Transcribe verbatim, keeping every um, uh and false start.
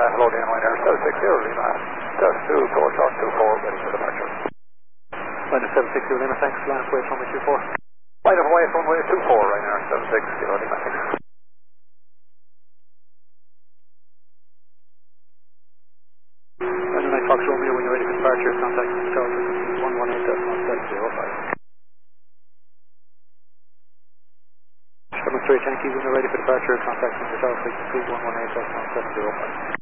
hello, Dan White Air, seven six zero Lima, test two, go short two four, ready for departure. Minus seven six zero Lima, thanks, last way runway two four. Line of way, runway two four, Ryanair, seven six zero Lima, thanks. Ryanair nine Fox Romeo, when you're ready for departure, contact Charles one one eight decimal seven zero five. Demonstrate Yankee, when you're ready for departure, contact Charles one one eight decimal seven zero five.